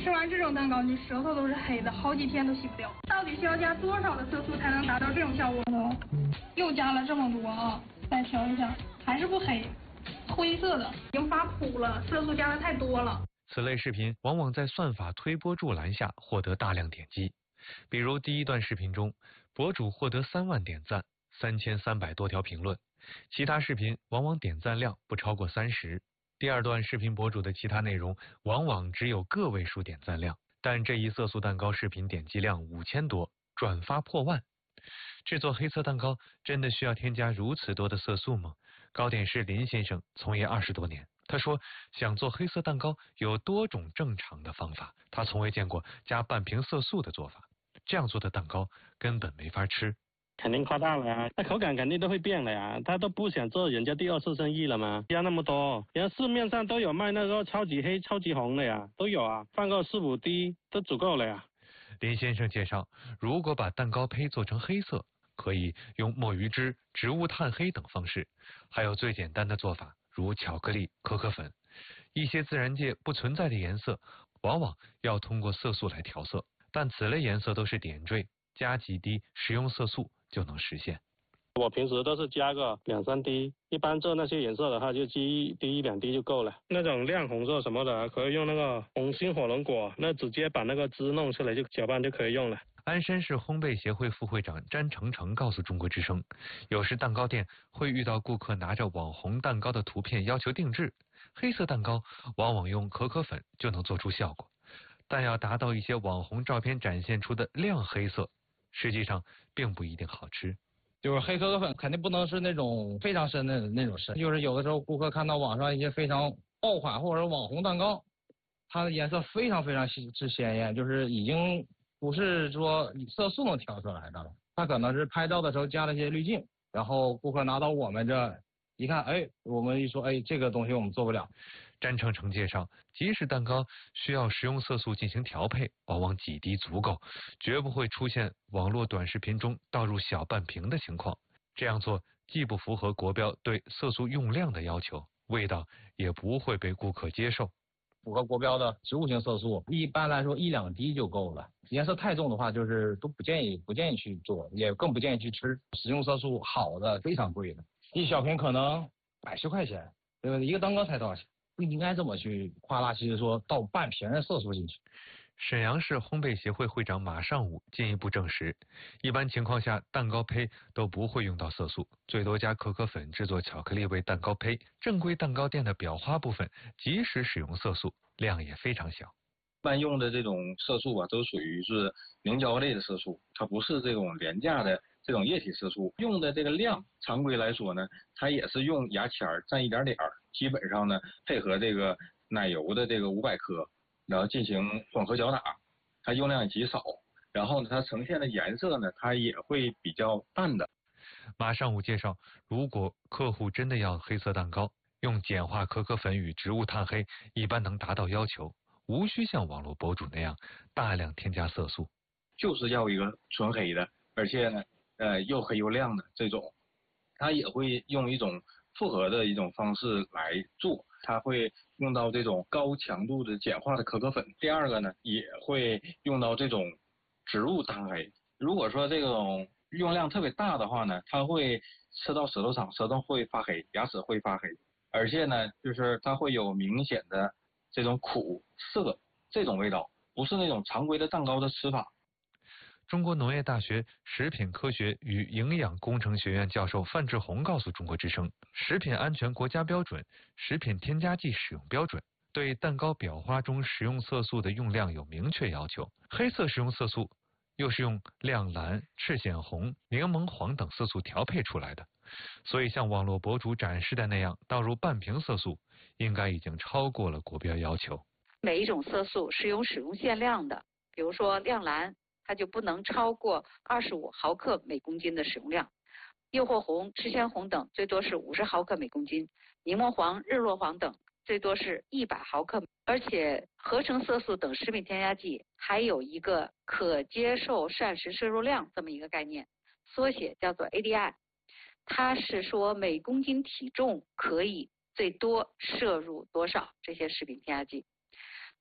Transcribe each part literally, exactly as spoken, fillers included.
吃完这种蛋糕，你舌头都是黑的，好几天都洗不掉。到底需要加多少的色素才能达到这种效果呢？又加了这么多啊！再调一下，还是不黑，灰色的，已经发苦了，色素加的太多了。 此类视频往往在算法推波助澜下获得大量点击，比如第一段视频中，博主获得三万点赞，三千三百多条评论，其他视频往往点赞量不超过三十。第二段视频博主的其他内容往往只有个位数点赞量，但这一色素蛋糕视频点击量五千多，转发破万。制作黑色蛋糕真的需要添加如此多的色素吗？糕点师林先生从业二十多年，他说想做黑色蛋糕有多种正常的方法，他从未见过加半瓶色素的做法，这样做的蛋糕根本没法吃。 肯定夸大了呀，那口感肯定都会变了呀，他都不想做人家第二次生意了吗？加那么多，人家市面上都有卖那个超级黑、超级红的呀，都有啊，放个四五滴都足够了呀。 林先生介绍，如果把蛋糕胚做成黑色，可以用墨鱼汁、植物炭黑等方式，还有最简单的做法，如巧克力、可可粉，一些自然界不存在的颜色，往往要通过色素来调色，但此类颜色都是点缀，加几滴食用色素就能实现。 我平时都是加个两三滴，一般做那些颜色的话就滴一滴一两滴就够了。那种亮红色什么的，可以用那个红心火龙果，那直接把那个汁弄出来就搅拌就可以用了。 鞍山市烘焙协会副会长詹成成告诉中国之声，有时蛋糕店会遇到顾客拿着网红蛋糕的图片要求定制，黑色蛋糕往往用可可粉就能做出效果，但要达到一些网红照片展现出的亮黑色，实际上并不一定好吃。 就是黑可可粉肯定不能是那种非常深的那种深，就是有的时候顾客看到网上一些非常爆款或者网红蛋糕，它的颜色非常非常之鲜艳，就是已经不是说色素能调出来的了，它可能是拍照的时候加了一些滤镜，然后顾客拿到我们这一看，哎，我们一说，哎，这个东西我们做不了。 詹成成介绍，即使蛋糕需要食用色素进行调配，往往几滴足够，绝不会出现网络短视频中倒入小半瓶的情况。这样做既不符合国标对色素用量的要求，味道也不会被顾客接受。 符合国标的植物性色素，一般来说一两滴就够了。颜色太重的话，就是都不建议不建议去做，也更不建议去吃。食用色素好的非常贵的，一小瓶可能百十块钱，对吧？一个蛋糕才多少钱？不应该这么去夸大，其实说倒半瓶的色素进去。 沈阳市烘焙协会会长马尚武进一步证实，一般情况下蛋糕胚都不会用到色素，最多加可可粉制作巧克力味蛋糕胚。正规蛋糕店的裱花部分即使使用色素，量也非常小。 一般用的这种色素啊，都属于是凝胶类的色素，它不是这种廉价的这种液体色素。用的这个量，常规来说呢，它也是用牙签蘸一点点儿，基本上呢配合这个奶油的这个五百克，然后进行混合搅打，它用量极少。然后呢，它呈现的颜色呢，它也会比较淡的。 马尚武介绍，如果客户真的要黑色蛋糕，用碱化可可粉与植物炭黑一般能达到要求，无需像网络博主那样大量添加色素， 就是要一个纯黑的，而且呢，呃，又黑又亮的这种，它也会用一种复合的一种方式来做，它会用到这种高强度的碱化的可可粉。第二个呢，也会用到这种植物炭黑。如果说这种用量特别大的话呢，它会吃到舌头上，舌头会发黑，牙齿会发黑，而且呢，就是它会有明显的这种苦涩，这种味道不是那种常规的蛋糕的吃法。 中国农业大学食品科学与营养工程学院教授范志红告诉中国之声，食品安全国家标准、食品添加剂使用标准对蛋糕裱花中食用色素的用量有明确要求。黑色食用色素又是用亮蓝、赤藓红、柠檬黄等色素调配出来的，所以像网络博主展示的那样倒入半瓶色素，应该已经超过了国标要求。 每一种色素是有使用限量的，比如说亮蓝，它就不能超过二十五毫克每公斤的使用量，诱惑红、赤藓红等最多是五十毫克每公斤，柠檬黄、日落黄等最多是一百毫克。而且合成色素等食品添加剂还有一个可接受膳食摄入量这么一个概念，缩写叫做 A D I， 它是说每公斤体重可以最多摄入多少这些食品添加剂。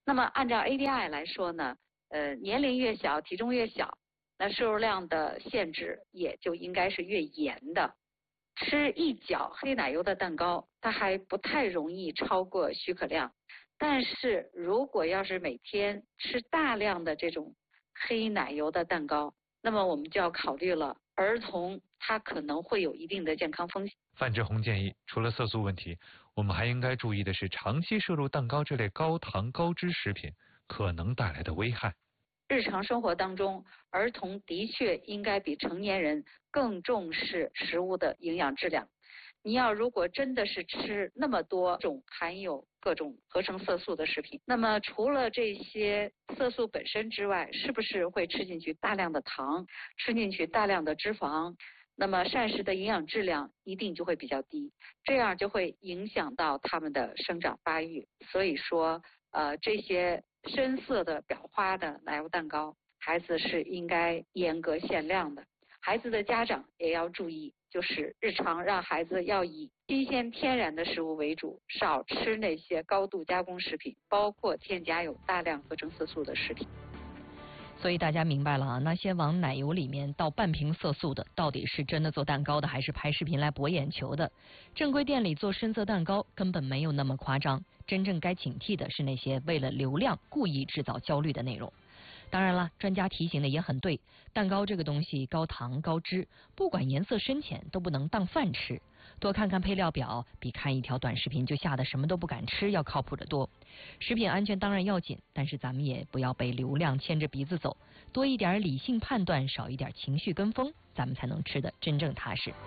那么按照 A D I 来说呢，呃，年龄越小，体重越小，那摄入量的限制也就应该是越严的。吃一角黑奶油的蛋糕，它还不太容易超过许可量。但是如果要是每天吃大量的这种黑奶油的蛋糕，那么我们就要考虑了，儿童他可能会有一定的健康风险。 范志红建议，除了色素问题，我们还应该注意的是长期摄入蛋糕这类高糖高脂食品可能带来的危害。 日常生活当中，儿童的确应该比成年人更重视食物的营养质量。你要如果真的是吃那么多种含有各种合成色素的食品，那么除了这些色素本身之外，是不是会吃进去大量的糖，吃进去大量的脂肪？那么膳食的营养质量一定就会比较低，这样就会影响到他们的生长发育。所以说，呃，这些深色的裱花的奶油蛋糕，孩子是应该严格限量的。孩子的家长也要注意，就是日常让孩子要以新鲜天然的食物为主，少吃那些高度加工食品，包括添加有大量合成色素的食品。 所以大家明白了啊，那些往奶油里面倒半瓶色素的，到底是真的做蛋糕的，还是拍视频来博眼球的？正规店里做深色蛋糕根本没有那么夸张，真正该警惕的是那些为了流量故意制造焦虑的内容。当然了，专家提醒的也很对，蛋糕这个东西高糖高脂，不管颜色深浅都不能当饭吃。多看看配料表，比看一条短视频就吓得什么都不敢吃要靠谱得多。食品安全当然要紧，但是咱们也不要被流量牵着鼻子走，多一点理性判断，少一点情绪跟风，咱们才能吃得真正踏实。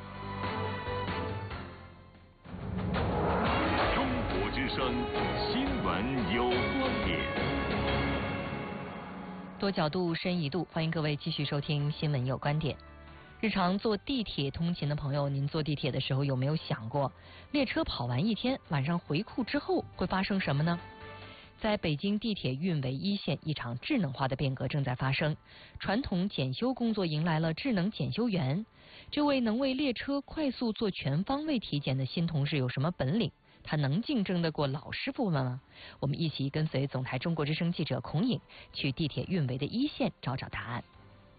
中国之声新闻有观点。 多角度深一度，欢迎各位继续收听新闻有观点。日常坐地铁通勤的朋友，您坐地铁的时候有没有想过，列车跑完一天，晚上回库之后会发生什么呢？在北京地铁运维一线，一场智能化的变革正在发生。传统检修工作迎来了智能检修员。这位能为列车快速做全方位体检的新同事有什么本领？他能竞争得过老师傅们吗？我们一起跟随总台中国之声记者孔颖去地铁运维的一线找找答案。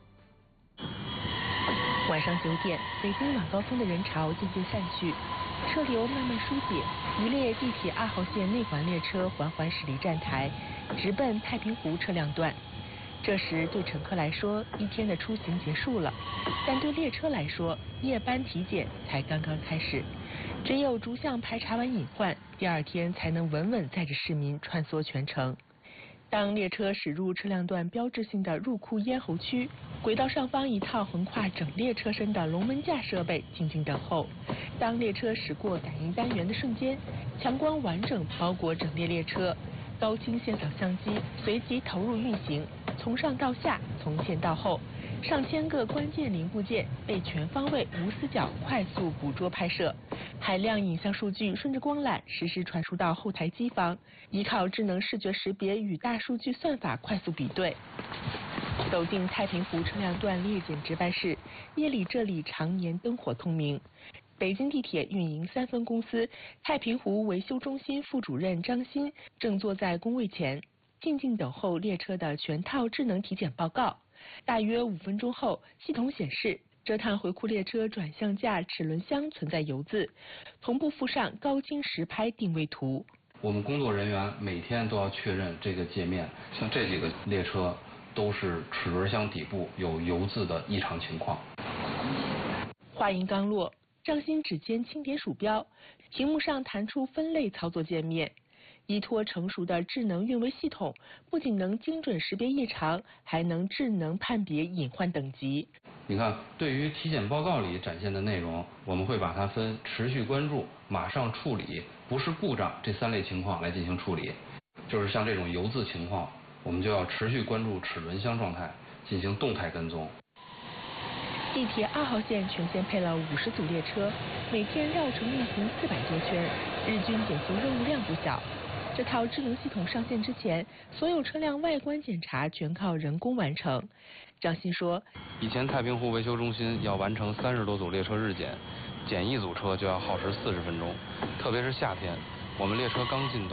晚上九点，北京晚高峰的人潮渐渐散去，车流慢慢疏解，一列地铁二号线内环列车缓缓驶离站台，直奔太平湖车辆段。这时对乘客来说，一天的出行结束了，但对列车来说，夜班体检才刚刚开始。只有逐项排查完隐患，第二天才能稳稳载着市民穿梭全程。当列车驶入车辆段标志性的入库咽喉区，轨道上方一套横跨整列车身的龙门架设备静静等候。当列车驶过感应单元的瞬间，强光完整包裹整列列车，高清现场相机随即投入运行，从上到下，从前到后，上千个关键零部件被全方位无死角快速捕捉拍摄，海量影像数据顺着光缆实时传输到后台机房，依靠智能视觉识别与大数据算法快速比对。走进太平湖车辆段列检值班室，夜里这里常年灯火通明。北京地铁运营三分公司太平湖维修中心副主任张鑫正坐在工位前，静静等候列车的全套智能体检报告。大约五分钟后，系统显示这趟回库列车转向架齿轮箱存在油渍，同步附上高清实拍定位图。 我们工作人员每天都要确认这个界面，像这几个列车都是齿轮箱底部有油渍的异常情况。 话音刚落，张鑫指尖轻点鼠标，屏幕上弹出分类操作界面。依托成熟的智能运维系统，不仅能精准识别异常，还能智能判别隐患等级。 你看，对于体检报告里展现的内容，我们会把它分持续关注、马上处理、不是故障这三类情况来进行处理。就是像这种油渍情况，我们就要持续关注齿轮箱状态，进行动态跟踪。 地铁二号线全线配了五十组列车，每天绕城运行四百多圈，日均检修任务量不小。这套智能系统上线之前，所有车辆外观检查全靠人工完成。张鑫说， 以前太平湖维修中心要完成三十多组列车日检，检一组车就要耗时四十分钟，特别是夏天，我们列车刚进段，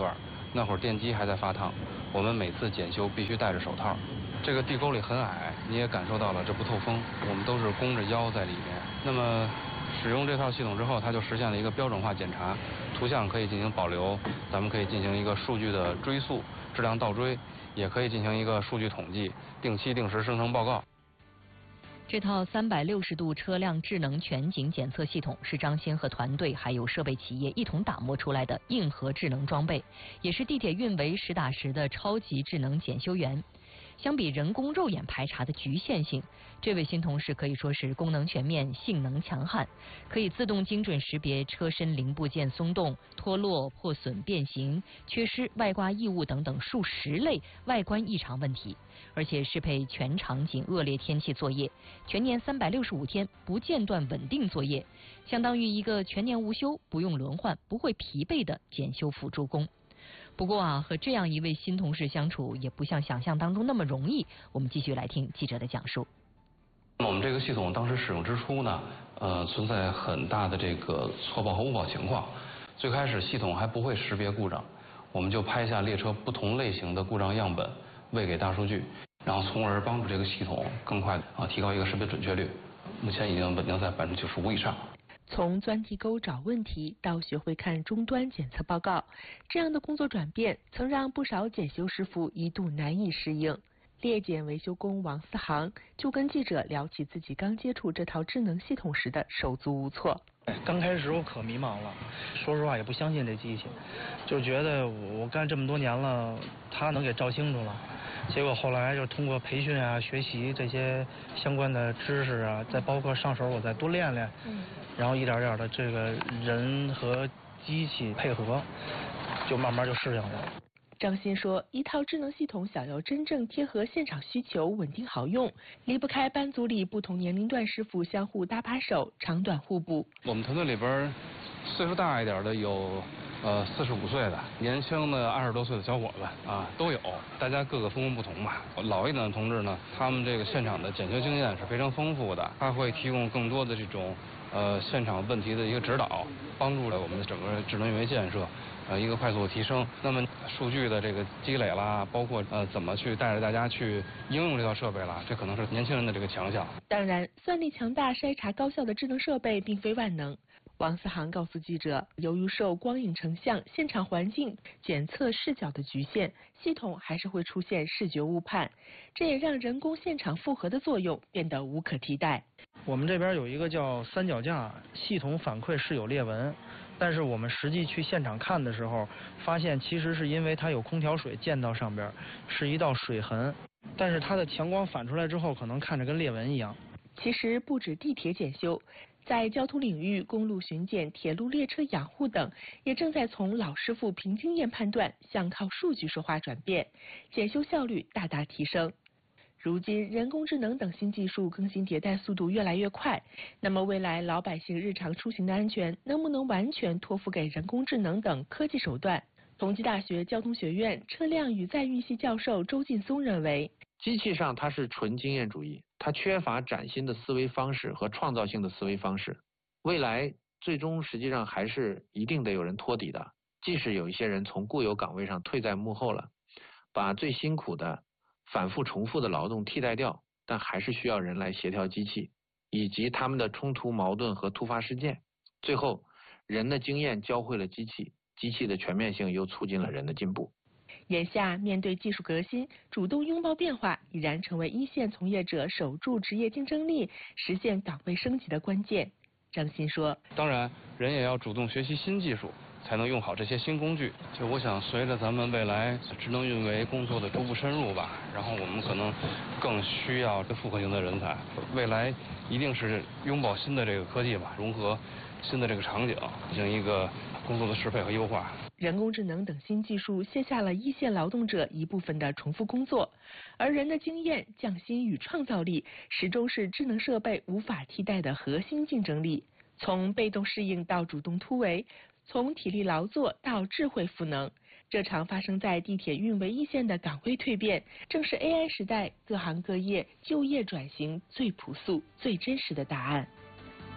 那会儿电机还在发烫，我们每次检修必须戴着手套。这个地沟里很矮，你也感受到了这不透风，我们都是弓着腰在里面。那么使用这套系统之后，它就实现了一个标准化检查，图像可以进行保留，咱们可以进行一个数据的追溯、质量倒追，也可以进行一个数据统计，定期定时生成报告。 这套三百六十度车辆智能全景检测系统是张先和团队还有设备企业一同打磨出来的硬核智能装备，也是地铁运维实打实的超级智能检修员。相比人工肉眼排查的局限性，这位新同事可以说是功能全面、性能强悍，可以自动精准识别车身零部件松动、脱落、破损、变形、缺失、外挂异物等等数十类外观异常问题，而且适配全场景恶劣天气作业，全年三百六十五天不间断稳定作业，相当于一个全年无休、不用轮换、不会疲惫的检修辅助工。不过啊，和这样一位新同事相处也不像想象当中那么容易。我们继续来听记者的讲述。 我们这个系统当时使用之初呢，呃，存在很大的这个错报和误报情况。最开始系统还不会识别故障，我们就拍下列车不同类型的故障样本，喂给大数据，然后从而帮助这个系统更快啊提高一个识别准确率。目前已经稳定在百分之九十五以上。 从钻地沟找问题到学会看终端检测报告，这样的工作转变曾让不少检修师傅一度难以适应。列检维修工王思航就跟记者聊起自己刚接触这套智能系统时的手足无措。 刚开始我可迷茫了，说实话也不相信这机器，就觉得我干这么多年了，它能给照清楚了。结果后来就通过培训啊、学习这些相关的知识啊，再包括上手我再多练练，嗯，然后一点点的这个人和机器配合，就慢慢就适应了。 张鑫说，一套智能系统想要真正贴合现场需求、稳定好用，离不开班组里不同年龄段师傅相互搭把手，长短互补。 我们团队里边岁数大一点的有呃四十五岁的，年轻的二十多岁的小伙子啊都有，大家各个风格不同吧。老一点的同志呢，他们这个现场的检修经验是非常丰富的，他会提供更多的这种呃现场问题的一个指导，帮助了我们的整个智能运维建设呃一个快速的提升。那么数据的这个积累啦，包括呃怎么去带着大家去应用这套设备啦，这可能是年轻人的这个强项。 当然，算力强大、筛查高效的智能设备并非万能。王思航告诉记者，由于受光影成像、现场环境检测视角的局限，系统还是会出现视觉误判，这也让人工现场复核的作用变得无可替代。 我们这边有一个叫三脚架系统，反馈是有裂纹，但是我们实际去现场看的时候，发现其实是因为它有空调水溅到上边，是一道水痕，但是它的强光反出来之后，可能看着跟裂纹一样。 其实不止地铁检修，在交通领域，公路巡检、铁路列车养护等，也正在从老师傅凭经验判断向靠数据说话转变，检修效率大大提升。如今，人工智能等新技术更新迭代速度越来越快，那么未来老百姓日常出行的安全能不能完全托付给人工智能等科技手段？同济大学交通学院车辆与载运系教授周劲松认为， 机器上它是纯经验主义，它缺乏崭新的思维方式和创造性的思维方式。未来最终实际上还是一定得有人托底的，即使有一些人从固有岗位上退在幕后了，把最辛苦的反复重复的劳动替代掉，但还是需要人来协调机器以及他们的冲突矛盾和突发事件。最后，人的经验教会了机器，机器的全面性又促进了人的进步。 眼下，面对技术革新，主动拥抱变化，已然成为一线从业者守住职业竞争力、实现岗位升级的关键。张鑫说：“ 当然，人也要主动学习新技术，才能用好这些新工具。就我想，随着咱们未来智能运维工作的逐步深入吧，然后我们可能更需要复合型的人才。未来一定是拥抱新的这个科技吧，融合新的这个场景，进行一个工作的适配和优化。” 人工智能等新技术卸下了一线劳动者一部分的重复工作，而人的经验、匠心与创造力始终是智能设备无法替代的核心竞争力。从被动适应到主动突围，从体力劳作到智慧赋能，这场发生在地铁运维一线的岗位蜕变，正是 A I 时代各行各业就业转型最朴素、最真实的答案。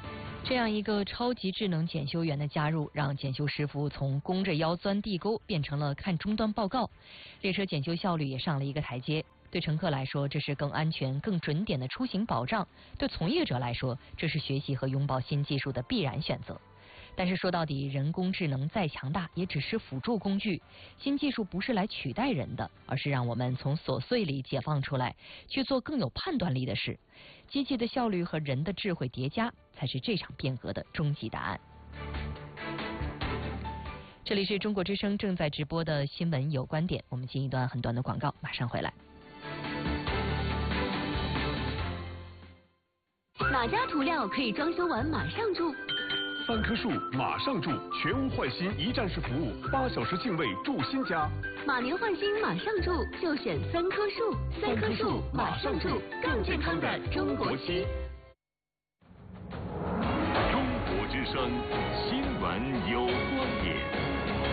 这样一个超级智能检修员的加入，让检修师傅从弓着腰钻地沟变成了看终端报告，列车检修效率也上了一个台阶。对乘客来说，这是更安全、更准点的出行保障；对从业者来说，这是学习和拥抱新技术的必然选择。但是说到底，人工智能再强大，也只是辅助工具。新技术不是来取代人的，而是让我们从琐碎里解放出来，去做更有判断力的事。机器的效率和人的智慧叠加，才是这场变革的终极答案。这里是中国之声正在直播的新闻有观点，我们进一段很短的广告，马上回来。 哪家涂料可以装修完马上住？ 三棵树马上住，全屋换新一站式服务，八小时净位住新家。 马年换新马上住，就选三棵树。三棵树马上住，更健康的中国漆。 中国之声新闻有观点。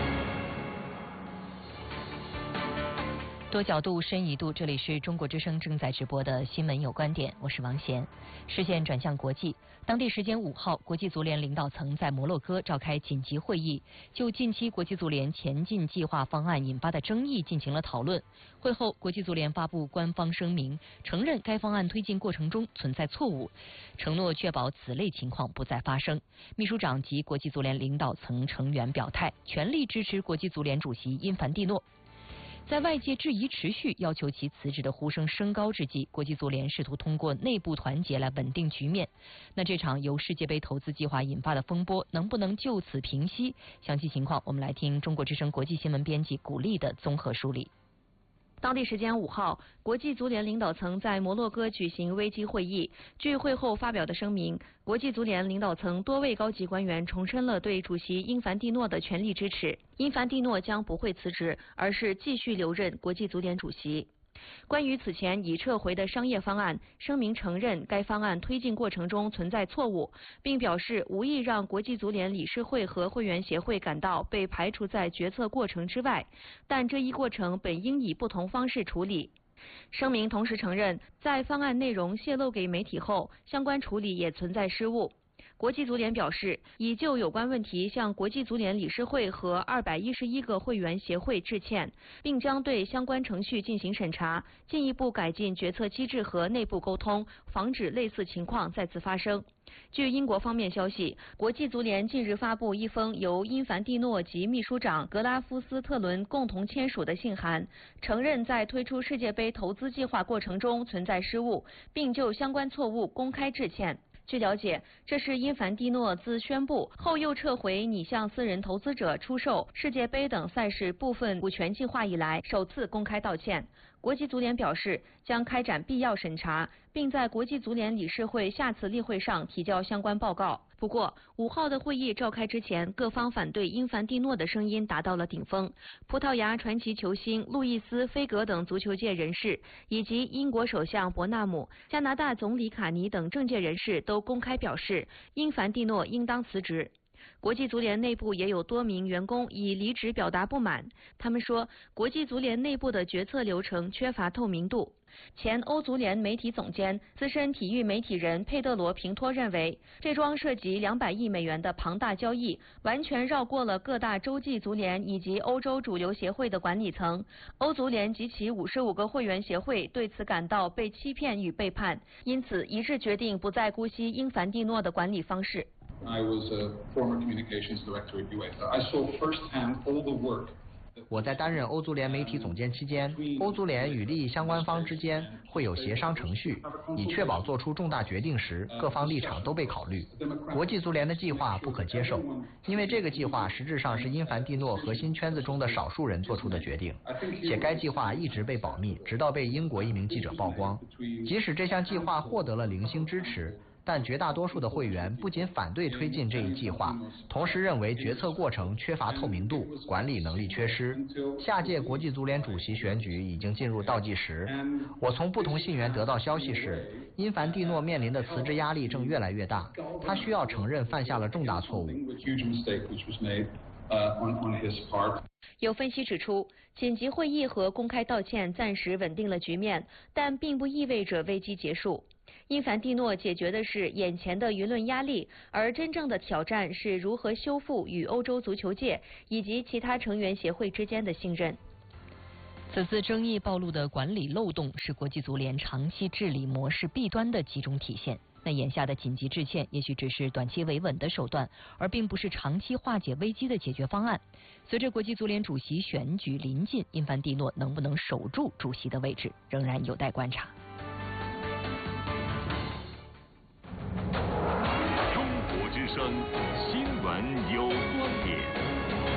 多角度、深一度，这里是中国之声正在直播的新闻有观点，我是王贤。视线转向国际，当地时间五号，国际足联领导层在摩洛哥召开紧急会议，就近期国际足联前进计划方案引发的争议进行了讨论。会后，国际足联发布官方声明，承认该方案推进过程中存在错误，承诺确保此类情况不再发生。秘书长及国际足联领导层成员表态，全力支持国际足联主席因凡蒂诺。在外界质疑持续、要求其辞职的呼声升高之际，国际足联试图通过内部团结来稳定局面。那这场由世界杯投资计划引发的风波能不能就此平息？详细情况我们来听中国之声国际新闻编辑古丽的综合梳理。 当地时间五号，国际足联领导层在摩洛哥举行危机会议。据会后发表的声明，国际足联领导层多位高级官员重申了对主席因凡蒂诺的全力支持。因凡蒂诺将不会辞职，而是继续留任国际足联主席。关于此前已撤回的商业方案，声明承认该方案推进过程中存在错误，并表示无意让国际足联理事会和会员协会感到被排除在决策过程之外，但这一过程本应以不同方式处理。声明同时承认，在方案内容泄露给媒体后，相关处理也存在失误。国际足联表示，已就有关问题向国际足联理事会和二百一十一个会员协会致歉，并将对相关程序进行审查，进一步改进决策机制和内部沟通，防止类似情况再次发生。据英国方面消息，国际足联近日发布一封由因凡蒂诺及秘书长格拉夫斯特伦共同签署的信函，承认在推出世界杯投资计划过程中存在失误，并就相关错误公开致歉。据了解，这是因凡蒂诺自宣布后又撤回拟向私人投资者出售世界杯等赛事部分股权计划以来首次公开道歉。国际足联表示将开展必要审查，并在国际足联理事会下次例会上提交相关报告。不过，五号的会议召开之前，各方反对因凡蒂诺的声音达到了顶峰。葡萄牙传奇球星路易斯·菲格等足球界人士，以及英国首相伯纳姆、加拿大总理卡尼等政界人士都公开表示，因凡蒂诺应当辞职。国际足联内部也有多名员工以离职表达不满，他们说，国际足联内部的决策流程缺乏透明度。前欧足联媒体总监、资深体育媒体人佩德罗·平托认为，这桩涉及两百亿美元的庞大交易，完全绕过了各大洲际足联以及欧洲主流协会的管理层。欧足联及其五十五个会员协会对此感到被欺骗与背叛，因此一致决定不再姑息因凡蒂诺的管理方式。 I was a former communications director at UEFA. I saw firsthand all the work. 我在担任欧足联媒体总监期间，欧足联与利益相关方之间会有协商程序，以确保做出重大决定时各方立场都被考虑。国际足联的计划不可接受，因为这个计划实质上是因凡蒂诺核心圈子中的少数人做出的决定，且该计划一直被保密，直到被英国一名记者曝光。即使这项计划获得了零星支持，但绝大多数的会员不仅反对推进这一计划，同时认为决策过程缺乏透明度，管理能力缺失。下届国际足联主席选举已经进入倒计时。我从不同信源得到消息是，因凡蒂诺面临的辞职压力正越来越大，他需要承认犯下了重大错误。 uh, on, on his part. 有分析指出，紧急会议和公开道歉暂时稳定了局面，但并不意味着危机结束。因凡蒂诺解决的是眼前的舆论压力，而真正的挑战是如何修复与欧洲足球界以及其他成员协会之间的信任。 此次争议暴露的管理漏洞是国际足联长期治理模式弊端的集中体现。那眼下的紧急致歉也许只是短期维稳的手段，而并不是长期化解危机的解决方案。随着国际足联主席选举临近，因凡蒂诺能不能守住主席的位置，仍然有待观察。 中国之声新闻有观点。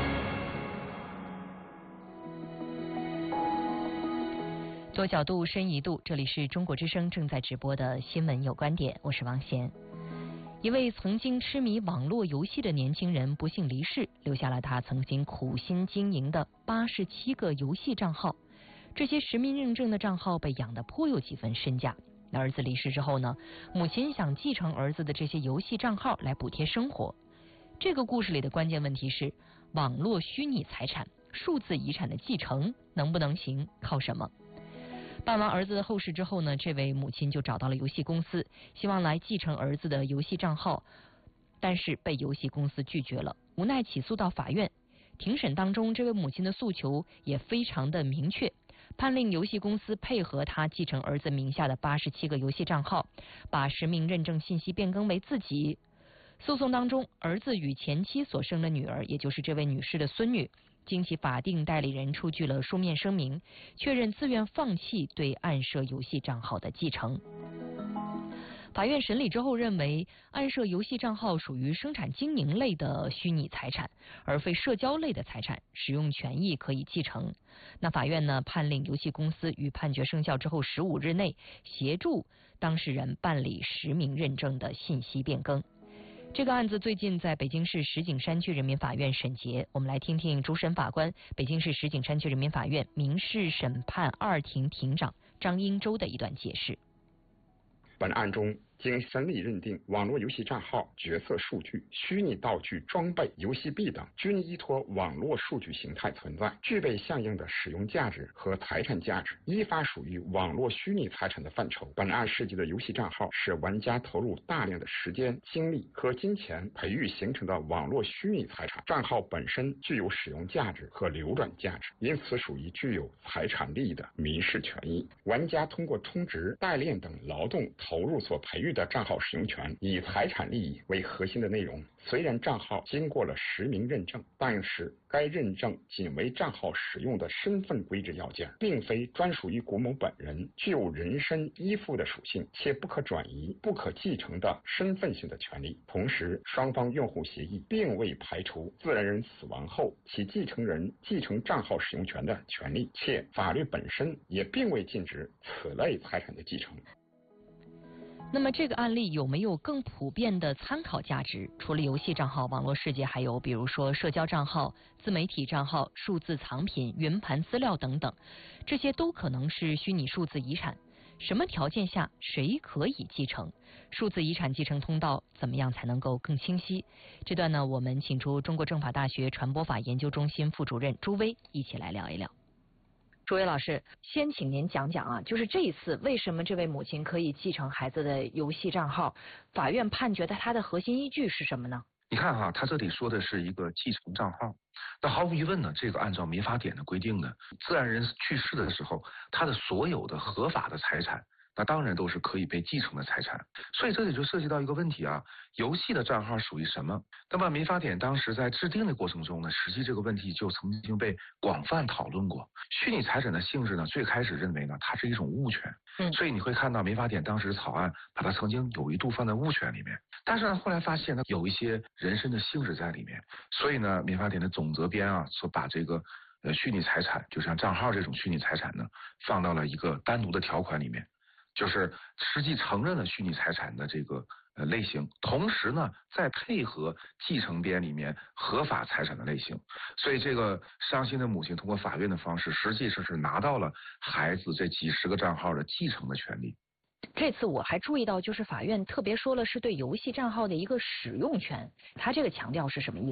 多角度，深一度，这里是中国之声正在直播的新闻有观点，我是王贤。一位曾经痴迷网络游戏的年轻人不幸离世，留下了他曾经苦心经营的八十七个游戏账号。这些实名认证的账号被养得颇有几分身价。那儿子离世之后呢，母亲想继承儿子的这些游戏账号来补贴生活。这个故事里的关键问题是，网络虚拟财产、数字遗产的继承能不能行，靠什么？办完儿子的后事之后呢，这位母亲就找到了游戏公司，希望来继承儿子的游戏账号，但是被游戏公司拒绝了，无奈起诉到法院。庭审当中，这位母亲的诉求也非常的明确，判令游戏公司配合他继承儿子名下的八十七个游戏账号，把实名认证信息变更为自己。诉讼当中，儿子与前妻所生的女儿，也就是这位女士的孙女，经其法定代理人出具了书面声明，确认自愿放弃对暗设游戏账号的继承。法院审理之后认为，暗设游戏账号属于生产经营类的虚拟财产，而非社交类的财产，使用权益可以继承。那法院呢，判令游戏公司于判决生效之后十五日内协助当事人办理实名认证的信息变更。这个案子最近在北京市石景山区人民法院审结，我们来听听主审法官、北京市石景山区人民法院民事审判二庭庭长张英洲的一段解释。 本案中，经审理认定，网络游戏账号、角色数据、虚拟道具、装备、游戏币等均依托网络数据形态存在，具备相应的使用价值和财产价值，依法属于网络虚拟财产的范畴。本案涉及的游戏账号是玩家投入大量的时间、精力和金钱培育形成的网络虚拟财产，账号本身具有使用价值和流转价值，因此属于具有财产利益的民事权益。玩家通过充值、代练等劳动投入所培育的账号使用权，以财产利益为核心的内容。虽然账号经过了实名认证，但是该认证仅为账号使用的身份规制要件，并非专属于古某本人，具有人身依附的属性，且不可转移、不可继承的身份性的权利。同时，双方用户协议并未排除自然人死亡后其继承人继承账号使用权的权利，且法律本身也并未禁止此类财产的继承。 那么这个案例有没有更普遍的参考价值？除了游戏账号，网络世界还有比如说社交账号、自媒体账号、数字藏品、云盘资料等等，这些都可能是虚拟数字遗产。什么条件下谁可以继承？数字遗产继承通道怎么样才能够更清晰？这段呢，我们请出中国政法大学传播法研究中心副主任朱威一起来聊一聊。朱威老师，先请您讲讲啊，就是这一次为什么这位母亲可以继承孩子的游戏账号？法院判决的它的核心依据是什么呢？ 你看哈、啊，他这里说的是一个继承账号，那毫无疑问呢，这个按照民法典的规定呢，自然人去世的时候，他的所有的合法的财产，那当然都是可以被继承的财产。所以这里就涉及到一个问题啊，游戏的账号属于什么？那么民法典当时在制定的过程中呢，实际这个问题就曾经被广泛讨论过。虚拟财产的性质呢，最开始认为呢，它是一种物权，嗯，所以你会看到民法典当时草案把它曾经有一度放在物权里面，但是呢，后来发现呢，有一些人身的性质在里面，所以呢，民法典的总则编啊，所把这个呃虚拟财产，就像账号这种虚拟财产呢，放到了一个单独的条款里面。就是实际承认了虚拟财产的这个呃类型，同时呢，再配合继承编里面合法财产的类型，所以这个伤心的母亲通过法院的方式，实际上是拿到了孩子这几十个账号的继承的权利。 这次我还注意到，就是法院特别说了是对游戏账号的一个使用权，他这个强调是什么意思呢？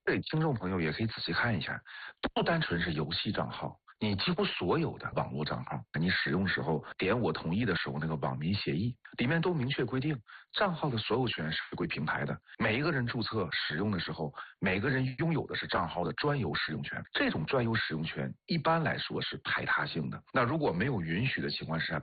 对听众朋友也可以仔细看一下，不单纯是游戏账号。你几乎所有的网络账号，你使用时候点我同意的时候，那个网民协议里面都明确规定，账号的所有权是归平台的。每一个人注册使用的时候，每个人拥有的是账号的专有使用权。这种专有使用权一般来说是排他性的。那如果没有允许的情况下，